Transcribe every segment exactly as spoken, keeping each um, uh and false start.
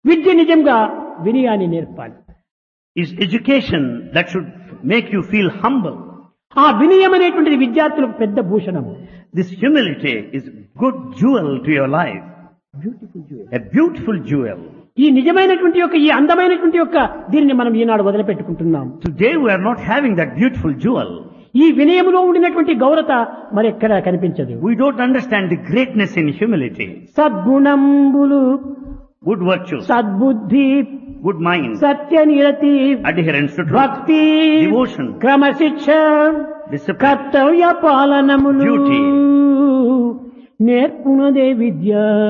విద్య నిజంగా వినయాన్ని నేర్పాలి. Is education that should make you feel humble. ఆ వినయం అనేటువంటిది విద్యార్థులకు పెద్ద భూషణము. This humility is good jewel to your life. Beautiful jewel. A beautiful jewel. ఈ నిజమైనటువంటి యొక్క ఈ అందమైనటువంటి యొక్క దీనిని మనం ఈనాడు వదిలిపెట్టుకుంటున్నాం. Today we are not having that beautiful jewel. ఈ వినయములో ఉండినటువంటి గౌరత మరి ఎక్కడా కనిపించదు. We don't understand the greatness in humility. సద్గుణంబులు, Good virtues, సద్బుద్ధి, good mind, సత్యనిరతి, adherence to truth, భక్తి, devotion, క్రమశిక్ష, discipline, కర్తవ్య పాలనములు duty. నేర్పునదే Vidya.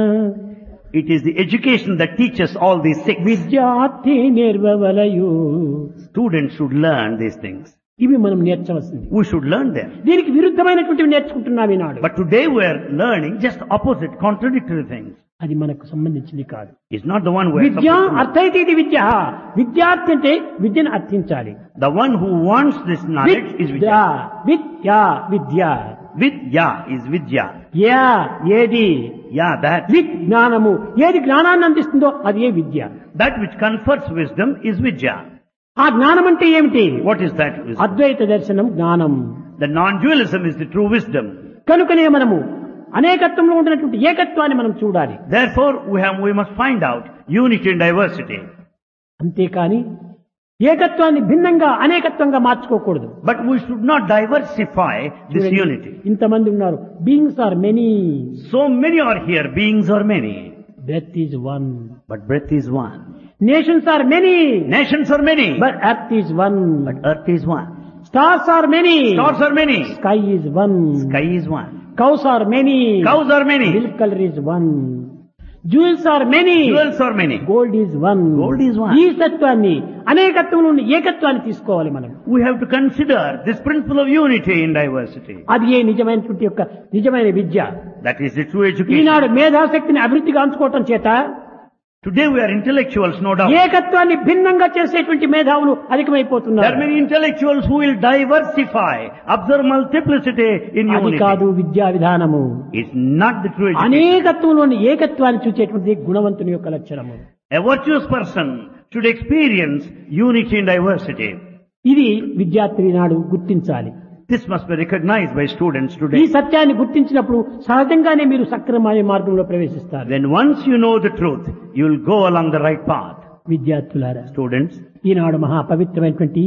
It is the education that teaches all these six. విద్యార్థి నేర్వవలయు. Students should learn these things. ఇవి మనం నేర్చవలసింది. We should learn them. దీనికి విరుద్ధమైనటువంటివి నేర్చుకుంటున్నాం ఈనాడు. But today we are learning just opposite, contradictory things. అది మనకు సంబంధించింది కాదు. It's not the one we are Vidya supposed to know. అర్థైతే ఇది విద్య. విద్యార్థి అంటే విద్యను అర్థించాలి. The one who wants this knowledge is Vidya, Vidya. Vidya, Vidya. Vidya is Vidya. Yeah ఏది, Yeah, that. విజ్ఞానము ఏది జ్ఞానాన్ని అందిస్తుందో అది ఏ విద్య. That which confers wisdom is Vidya. ఆ జ్ఞానం అంటే ఏమిటి? What is that wisdom? అద్వైత దర్శనం జ్ఞానం. The non-dualism is the true wisdom. కనుకనే మనము అనేకత్వంలో ఉండినటువంటి ఏకత్వాన్ని మనం చూడాలి. Therefore, we have, we must find out unity and diversity. అంతేకాని ఏకత్వాన్ని భిన్నంగా అనేకత్వంగా మార్చుకోకూడదు. But we should not diversify this unity. ఇంతమంది ఉన్నారు. Beings are many, So many are here, beings are many, death is one. but breath is one. Nations are many, Nations are many, but earth is one. but earth is one. Stars are many, Stars are many, sky is one. sky is one. Cows are many, Cows are many, milk colour is one. Jewels are many, jewels are many. Gold is one. Gold is one. ఈ తత్వాన్ని అనేకత్వంలో ఉన్న ఏకత్వాన్ని తీసుకోవాలి మనం. We have to consider this principle of unity in diversity. అది ఏ నిజమైనటువంటి యొక్క నిజమైన విద్య. That is the true education. ఈనాడు మేధాశక్తిని అభివృద్ధి గాంచుకోవటం చేత Today we are intellectuals, no doubt. ఏకత్వాన్ని భిన్నంగా చేసేటువంటి మేధావులు There are అధికమైపోతున్నారు. many intellectuals who will diversify, observe multiplicity in అది unity. కాదు విద్యా విధానము. It's not the true education. అనేకత్వంలోని ఏకత్వాన్ని చూసేటువంటి గుణవంతుని యొక్క లక్షణము. A virtuous person should experience unity in diversity. ఇది విద్యార్థి నాడు గుర్తించాలి. This must be recognized by students ఈ today. సత్యాన్ని గుర్తించినప్పుడు సహజంగానే మీరు సక్రమమైన మార్గంలో ప్రవేశిస్తారు. Then once you know the truth, you will go along the right path. విద్యార్థులారా, Students, ఈనాడు మహా పవిత్రమైనటువంటి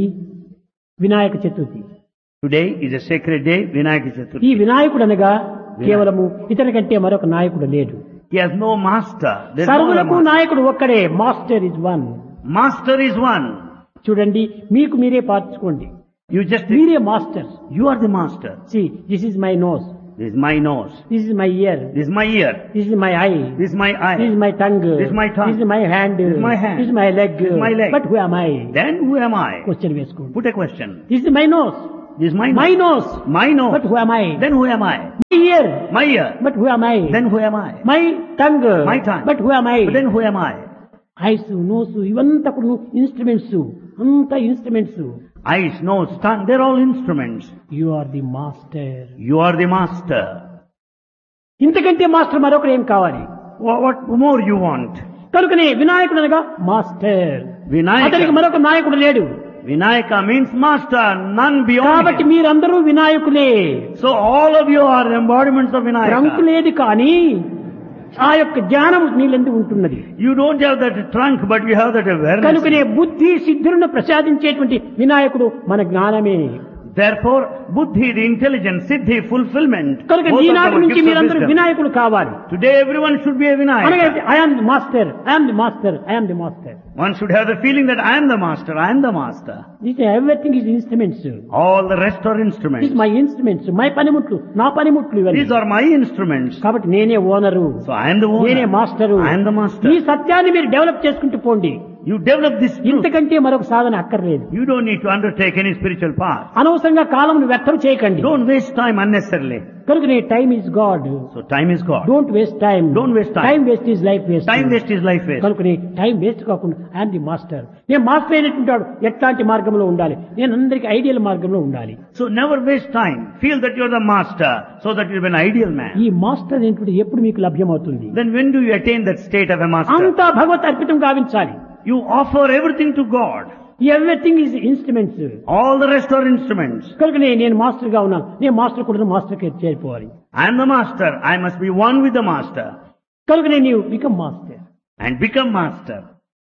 Vinayaka Chaturthi. today is a sacred day, Vinayaka ఈ Chaturthi. వినాయకుడు అనగా కేవలము ఇతని కంటే మరొక నాయకుడు లేడు. He has no master. There's no other సర్వులకు master. నాయకుడు ఒక్కడే. Master is one. Master is one. చూడండి, మీకు మీరే పార్చుకోండి. You just, మీరే master. you are the master. See this is my nose, This is my nose. This is my year, This is my ear. This is my I, This is my eye. This is my tongue, This is my tongue. This is my hand, This is my hand. This is my leg. This is my leg. But who am I? Then who am I? Question వేసుకోండి. Put a question. This is my nose, This is my my nose. Nose, My nose. But who am I? Then who am I? My year, My ear. But who am I? Then who am I? My tongue, My tongue. But who am I? But then who am I? Ice, nose ఇవంతా కూడా instruments. అంత instruments. Eyes, nose, tongue, they're all instruments. You are the master. You are the master. ఇంతకంటే master మరొకరు ఏం కావాలి? What, what more you want? కనుకనే వినాయకుడు అనగా మాస్టర్. Vinayaka. అతనికి మరొక నాయకుడు లేడు. Vinayaka means master, none beyond కాబట్టి him. మీరందరూ వినాయకులే. So all of you are embodiments of trunk Vinayaka. లేదు కానీ ఆ యొక్క జ్ఞానం మీలందు ఉంటున్నది. You don't have that trunk, but you have that awareness. కనుకనే బుద్ధి సిద్ధులను ప్రసాదించేటువంటి వినాయకుడు మన జ్ఞానమే. Therefore, buddhi, the intelligence, siddhi, fulfillment. కనుక both of them ఈనాటి are నుంచి gifts of మీరందరూ wisdom. వినాయకులు కావాలి. Today everyone should be a అనగా Vinayaka. I am the master, I am the master, I am the master. One should have the feeling that I am the master, I am the master. This everything is instruments. All the rest are this instruments. My instruments, my పనిముట్లు, నా పనిముట్లు ఇవన్నీ. These are my instruments. కాబట్టి నేనే owner, So I am the owner. నేనే master. I am the master. ఈ సత్యాన్ని మీరు డెవలప్ చేసుకుంటూ పోండి. You develop this truth. ఇంతకంటే మరొక సాధన అక్కర్లేదు. You don't need to undertake any spiritual path. అనవసరంగా కాలంను వ్యర్థం చేయకండి. Don't waste time unnecessarily. కనుకనే time is God. So time is God. Don't waste time. Don't waste time. Time waste is life waste. Time waste is life waste. కనుకనే time waste కాకుండా I'm the master. నేను master అయినట్టుంటాడు ఎట్లాంటి మార్గంలో ఉండాలి, నేను అందరికీ ideal మార్గంలో ఉండాలి. So never waste time. Feel that you're the master so that you'll be an ideal man. ఈ మాస్టర్ ఏంటంటే ఎప్పుడు మీకు లభ్యమవుతుంది? Then when do you attain that state of a master? అంతా భగవత్ అర్పితం గావించాలి. You offer everything to God. Everything is instruments. All the rest are instruments. కనుకనే నేను master గా ఉన్నాను, నేను మాస్టర్ కూడా మాస్టర్ కి చేరిపోవాలి. I am the master. I must be one with the master. కనుకనే నీవు become master. And become master.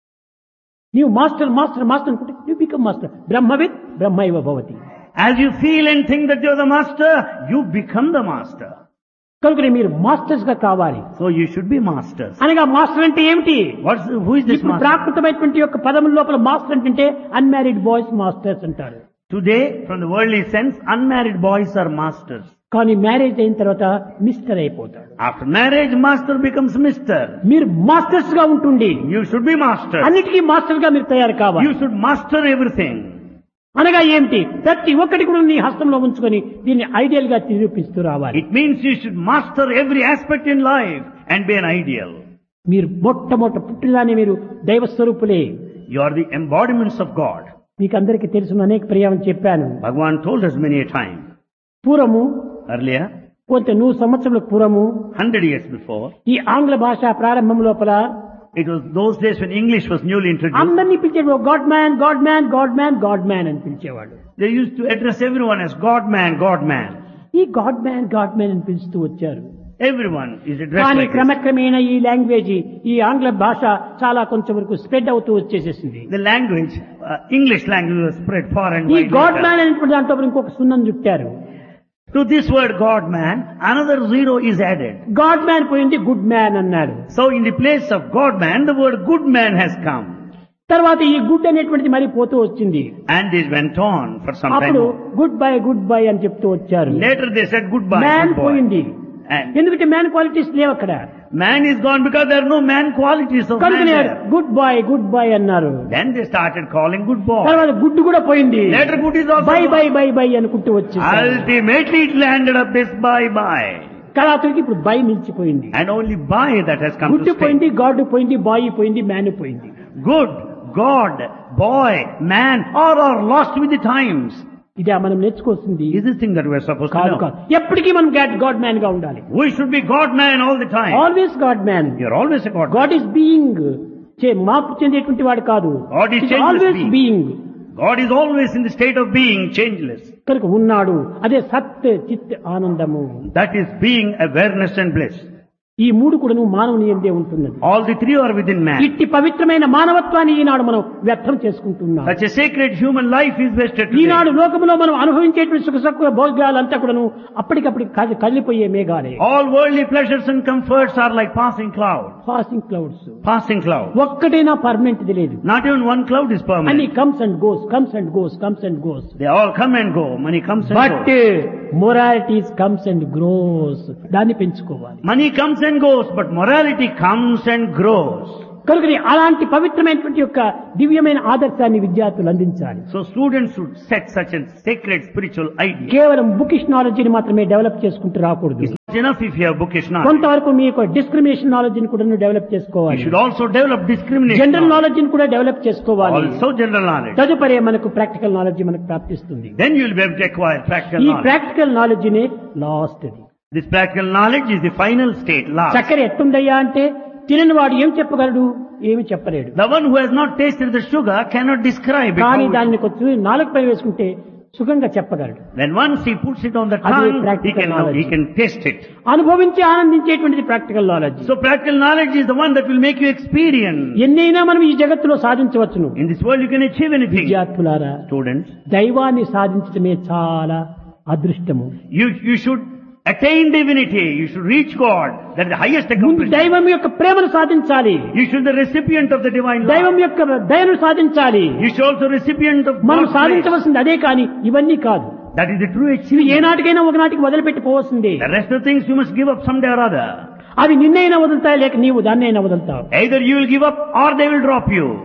నీవు మాస్టర్ మాస్టర్ మాస్టర్ అనుకుంటే నువ్వు become master. బ్రహ్మవిత్ బ్రహ్మైవ Bhavati. As you feel and think that you're the master, you become the master. కనుకనే మీరు masters గా కావాలి. So you should be masters. అనగా మాస్టర్ అంటే ఏమిటి? What's the, who is this ఇప్పుడు master? ప్రాకృతమైనటువంటి యొక్క పదముల లోపల మాస్టర్ అంటే అన్మ్యారీడ్ బాయ్స్ మాస్టర్స్ అంటారు. Today, from the worldly sense, unmarried boys are masters. కానీ మ్యారేజ్ అయిన తర్వాత మిస్టర్ అయిపోతాడు. After marriage, master becomes mister. మీరు మాస్టర్స్ గా ఉంటుండి You should be master. అన్నిటికీ మాస్టర్ గా మీరు తయారు కావాలి. You should master everything. అనగా ఏమిటి? ప్రతి ఒక్కటి కూడా నీ హస్తంలో ఉంచుకొని దీన్ని ఐడియల్ గా నిరూపిస్తూ రావాలి. It means you should master every aspect in life and be an ideal. మీరు మొట్టమొదట పుట్టిదాన్ని మీరు దైవ స్వరూపులే. You are the embodiments of God. మీకు అందరికీ తెలుసు, అనేక పర్యాయం చెప్పాను. Bhagavan told us many a time. పూర్వము Earlier, కొంత నూరు సంవత్సరాల పూర్వము hundred years before, ఈ ఆంగ్ల భాష ప్రారంభం లోపల it was those days when English was newly introduced. అందరినీ పిలిచేవాడు God man God man God man God man అని పిలిచేవాడు. They used to address everyone as God man, God man. ఈ గాడ్ మ్యాన్ గాడ్ మ్యాన్ అని పిలుస్తూ వచ్చారు. Everyone is addressed కానీ like this. క్రమక్రమేణా ఈ language ఈ ఆంగ్ల భాష చాలా కొంచెం వరకు స్ప్రెడ్ అవుతూ వచ్చేసేసింది. The language, uh, English language was spread far and ఈ wide. God later. మ్యాన్ అనేటువంటి దాంట్లో ఇంకొక సున్నం చుట్టారు. To this word God man, another zero is added. God man పోయింది గుడ్ మ్యాన్ అన్నాడు. So in the place of God man, the word good man has come. తర్వాత ఈ గుడ్ అనేటువంటిది మరి పోతూ వచ్చింది. And this went on for some time. అప్పుడు more. Good bye good bye అని చెప్తూ వచ్చారు. Later they said goodbye. Man good boy. పోయింది. And ఎందుకంటే మ్యాన్ క్వాలిటీస్ లేవు అక్కడ. man is gone because there are no man qualities of man కనుకనే there. Good bye good bye అన్నారు. Then they started calling good boy. తర్వాత good కూడా పోయింది. Later good is also by gone. By by by అనుకుంటూ వచ్చేసారు. Ultimately it landed up this bye bye. కళాతుడికి ఇప్పుడు by నిలిచిపోయింది. And only bye that has come good to stay. పోయింది, God పోయింది, bye పోయింది, మ్యాన్ పోయింది. Good, God, boy, man, all are lost with the times. ఇదే మనం నేర్చుకోవాల్సింది. Is this thing that we are supposed to కాదు know? కాదు, ఎప్పటికీ మనం గాడ్ మ్యాన్ గా ఉండాలి. We should be God man all the time. Always God man. You're always a God man. God is being, మార్పు చెందేటువంటి వాడు కాదు. God is changeless always being. Being. God is always in the state of being changeless. కనుక ఉన్నాడు. అదే సత్ చిత్ ఆనందము. That is being, awareness and bliss. ఈ మూడు కూడా మానవుని ఎందే ఉంటున్నది. All the three are within man. ఇట్టి పవిత్రమైన మానవత్వాన్ని ఈనాడు మనం వ్యర్థం చేసుకుంటున్నాం. Such a sacred human life is wasted today. ఈనాడు లోకంలో మనం అనుభవించేటువంటి సుఖ సుఖ భోగాలంతా కూడాను అప్పటికప్పటికి కది- కదిలిపోయే మేఘాలే. All worldly pleasures and comforts are like passing clouds. Passing clouds. Passing clouds. ఒక్కటైనా పర్మనెంట్ లేదు. Not even one cloud is అన్ని permanent. Comes and goes comes and goes comes and goes. They all come and go. Money comes and but goes. Moralities comes and grows. దాన్ని పెంచుకోవాలి. Money comes and goes, but morality comes and grows. కనుక అలాంటి పవిత్రమైనటువంటి యొక్క దివ్యమైన ఆదర్శాన్ని విద్యార్థులు అందించాలి. So students should set such a sacred spiritual idea. కేవలం బుకిష్ నాలెడ్జిని మాత్రమే డెవలప్ చేసుకుంటూ రాకూడదు. It's not enough if you have bookish knowledge. కొంతవరకు మీ యొక్క డిస్క్రిమినేషన్ నాలెడ్జిని కూడా డెవలప్ You చేసుకోవాలి. should also develop discrimination. General knowledge. నాలెడ్జిని కూడా డెవలప్ చేసుకోవాలి. Also general knowledge. తదుపరి మనకు ప్రాక్టికల్ నాలెడ్జ్ మనకు ప్రాప్తిస్తుంది. Then you will be able to acquire practical ఈ knowledge. Practical నాలెడ్జినే last. This practical knowledge is the final state, last. చక్కెర ఎట్టుందయ్యా అంటే తినని వాడు ఏం చెప్పగలడు? ఏమి చెప్పలేడు. The one who has not tasted the sugar cannot describe it. కానీ How it- దాన్ని కొంచెం నాలుగు పై వేసుకుంటే సుఖంగా చెప్పగలడు. When once he puts it on the Adi tongue, he practical can, knowledge. he can taste it. అనుభవించి ఆనందించేటువంటిది practical knowledge. So practical knowledge is the one that will make you experience. ఎన్నైనా మనం ఈ జగత్తులో సాధించవచ్చును. In this world you can achieve anything. విద్యార్థులారా, Students, దైవాన్ని సాధించడమే చాలా అదృష్టము. you, you should attain divinity. You should reach God. That is the highest ముందు accomplishment. దైవం యొక్క ప్రేమను సాధించాలి. You should be the recipient of the divine దైవం love. యొక్క దయను సాధించాలి. You should also recipient of మనం God's grace. సాధించవలసింది అదే కానీ ఇవన్నీ కాదు. That is the true ఇవి achievement. ఏనాటికైనా ఒకనాటికి వదిలిపెట్టిపోవలసిందే. The rest of things you must give up someday or other. అవి నిన్నైనా వదులుతాయి, లేక నీవు దాన్నైనా వదులుతావు. Either you will give up or they will drop you.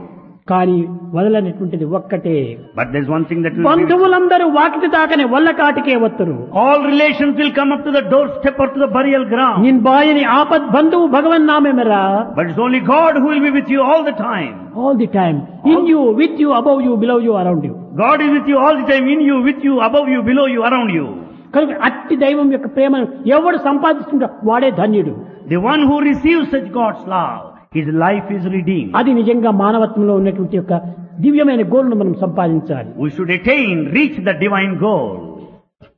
కానీ వదలనటువంటిది ఒక్కటే. But there's one thing that will be, బంధువులందరూ వాకిటి దాకనే వల్ల కాటికే వత్తరు. all relations will come up to the doorstep or to the burial ground. నిన్ బాయని ఆపద్ బంధువు భగవన్ నామేమరా. But it's only God who will be with you all the time. All the time. In you, with you, above you, below you, around you. God is with you all the time, in you, with you, above you, below you, around you. కనుక అట్టి దైవం యొక్క ప్రేమను ఎవడు సంపాదిస్తుంటా వాడే ధన్యుడు. The one who receives such God's love, his life is redeemed. అది నిజంగా మానవత్వంలో ఉన్నటువంటి యొక్క దివ్యమైన గోల్ను మనం సంపాదించాలి. We should attain, reach the divine goal.